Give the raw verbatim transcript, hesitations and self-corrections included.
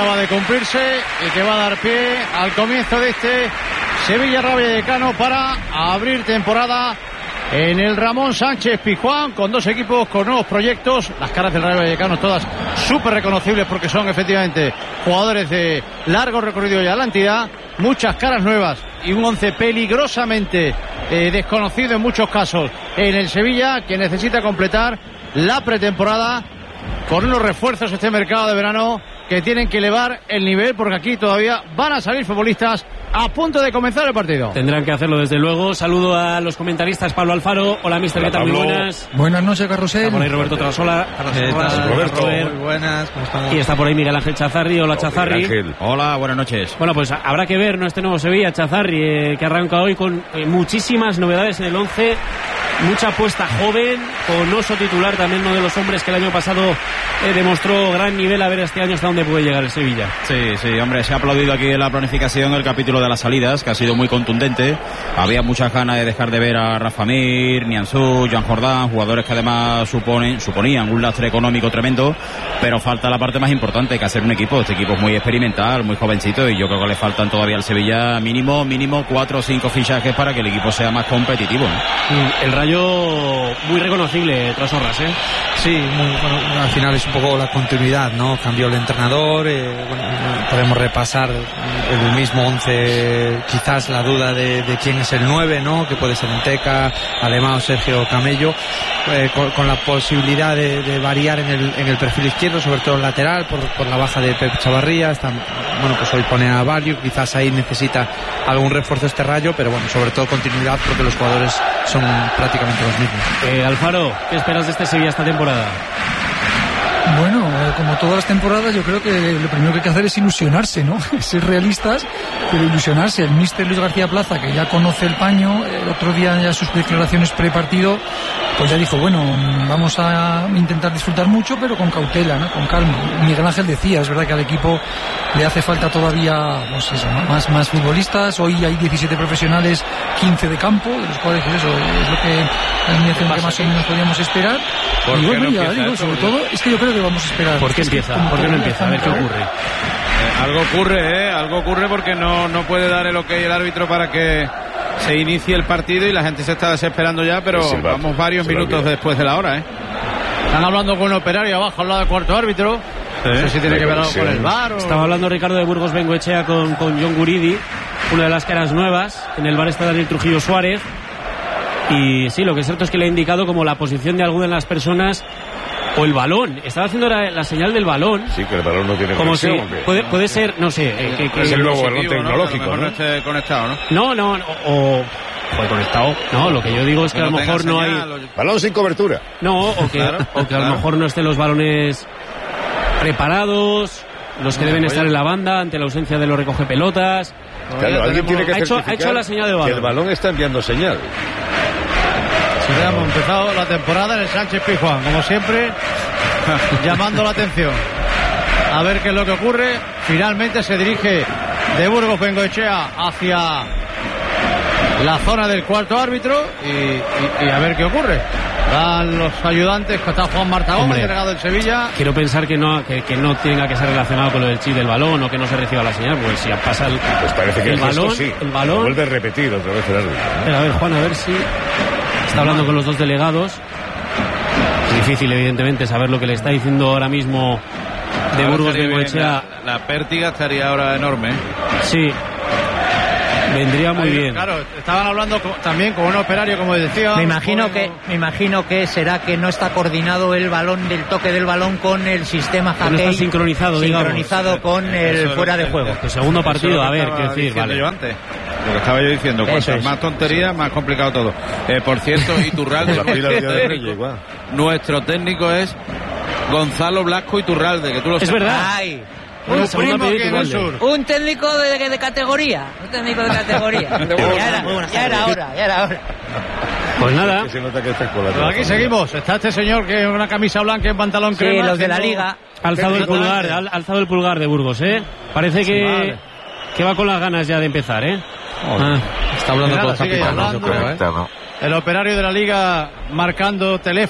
acaba de cumplirse y que va a dar pie al comienzo de este Sevilla Rayo Vallecano para abrir temporada en el Ramón Sánchez Pizjuán, con dos equipos con nuevos proyectos. Las caras del Rayo Vallecano todas súper reconocibles porque son efectivamente jugadores de largo recorrido ya a la entidad. Muchas caras nuevas y un once peligrosamente eh, desconocido en muchos casos en el Sevilla, que necesita completar la pretemporada con unos refuerzos este mercado de verano que tienen que elevar el nivel, porque aquí todavía van a salir futbolistas a punto de comenzar el partido. Tendrán que hacerlo desde luego. Saludo a los comentaristas. Pablo Alfaro. Hola, mister, ¿qué tal? Muy buenas. Buenas noches, Carrusel. Está por ahí Roberto Trasola. Roberto. Muy buenas. ¿Cómo estamos? Y está por ahí Miguel Ángel Chazarri. Hola, Chazarri. Ángel. Hola, buenas noches. Bueno, pues habrá que ver, ¿no?, este nuevo Sevilla, Chazarri, eh, que arranca hoy con eh, muchísimas novedades en el once. Mucha apuesta joven, con Oso titular, también uno de los hombres que el año pasado eh, demostró gran nivel. A ver este año hasta dónde puede llegar el Sevilla. Sí, sí, hombre, se ha aplaudido aquí en la planificación el capítulo de las salidas, que ha sido muy contundente. Había muchas ganas de dejar de ver a Rafa Mir, Nianzú, Joan Jordán, jugadores que además suponen, suponían un lastre económico tremendo, pero falta la parte más importante, que hacer un equipo. Este equipo es muy experimental, muy jovencito, y yo creo que le faltan todavía al Sevilla mínimo, mínimo cuatro o cinco fichajes para que el equipo sea más competitivo, ¿no? El Rayo muy reconocible, tras Horras, ¿eh? Sí, muy, bueno, al final es un poco la continuidad, ¿no? Cambió el entrenador, eh, bueno, podemos repasar el mismo once, quizás la duda de, de quién es el nueve, ¿no? Que puede ser Enteca, Alemán o Sergio Camello, eh, con, con la posibilidad de, de variar en el, en el perfil izquierdo, sobre todo el lateral, por, por la baja de Pep Chavarría. Está, bueno, pues hoy pone a Barrio, quizás ahí necesita algún refuerzo este Rayo, pero bueno, sobre todo continuidad, porque los jugadores son prácticamente los mismos. Eh, Alfaro, ¿qué esperas de este Sevilla esta temporada? Bueno, eh, como todas las temporadas, yo creo que lo primero que hay que hacer es ilusionarse, ¿no? Ser realistas, pero ilusionarse. El míster Luis García Plaza, que ya conoce el paño, el otro día ya sus declaraciones prepartido, pues ya dijo, bueno, vamos a intentar disfrutar mucho, pero con cautela, ¿no? Con calma. Miguel Ángel decía, es verdad que al equipo le hace falta todavía, pues eso, más, más futbolistas. Hoy hay diecisiete profesionales, quince de campo, de los cuales eso es lo que la alineación que más o menos podíamos esperar. Y bueno, no ya digo, sobre todo, es que yo creo que vamos a esperar. ¿Por qué empieza? ¿Por qué no empieza? A ver qué ocurre. Eh, algo ocurre, ¿eh? Algo ocurre porque no, no puede dar el ok el árbitro para que se inicie el partido, y la gente se está desesperando ya, pero sí, vamos varios minutos después de la hora, ¿eh? Están hablando con un operario abajo al lado del cuarto árbitro. Sí. No sé si tiene que ver algo con el V A R o... Estaba hablando Ricardo de Burgos Bengoechea con, con John Guridi, una de las caras nuevas. En el V A R está Daniel Trujillo Suárez. Y sí, lo que es cierto es que le ha indicado como la posición de alguna de las personas o el balón. Estaba haciendo la, la señal del balón. Sí, que el balón no tiene como conexión. Si puede, puede ser, no sé. Eh, que, que, es el nuevo balón ¿no? tecnológico, ¿no? ¿no? No esté conectado, ¿no? No, no, no o... Fue conectado. No, lo que yo digo es que, que a lo mejor no hay... O... Balón sin cobertura. No, o que, claro, o que claro. A lo mejor no estén los balones preparados, los que deben estar en la banda ante la ausencia de los recoge pelotas. Claro, alguien tiene que ha hecho, ha hecho la señal de balón. Que el balón está enviando señal. Sí, hemos empezado la temporada en el Sánchez Pizjuán, como siempre, llamando la atención. A ver qué es lo que ocurre. Finalmente se dirige de Burgos Bengoechea hacia la zona del cuarto árbitro y, y, y a ver qué ocurre. Van los ayudantes, que está Juan Marta Gómez, delegado del Sevilla. Quiero pensar que no que, que no tenga que ser relacionado con lo del chip del balón o que no se reciba la señal, porque si pasa el, pues parece que el, el balón, sí. el balón. Vuelve a repetir otra vez el árbitro, ¿no? A ver, Juan, a ver si está hablando con los dos delegados. Es difícil, evidentemente, saber lo que le está diciendo ahora mismo de ahora Burgos Bengoechea. La, la pértiga estaría ahora enorme, ¿eh? Sí. Vendría muy Ahí, bien. Claro, estaban hablando con, también con un operario, como decía. Me imagino que me imagino que será que no está coordinado el balón del toque del balón con el sistema hackey. No está sincronizado, sincronizado digamos. Con el eso fuera de juego. El segundo partido, a ver, qué decir, vale. Yo antes. Lo que estaba yo diciendo, cuanto es. más tonterías, más complicado todo. Eh, por cierto, Iturralde, nuestro, técnico, nuestro técnico es Gonzalo Blasco Iturralde, que tú lo sabes. Es verdad. Ay. Un, primo que en el sur. Un técnico de, de categoría. Un técnico de categoría. ya, era, ya era hora, ya era hora. Pues nada. Pero aquí seguimos. Está este señor que con una camisa blanca y un pantalón crema. Sí, los de la liga. Alzado el pulgar, al, alzado el pulgar de Burgos, ¿eh? Parece que, vale. que va con las ganas ya de empezar, ¿eh? Ah. Está hablando con los capitanes, yo creo, ¿eh? El operario de la liga marcando teléfono.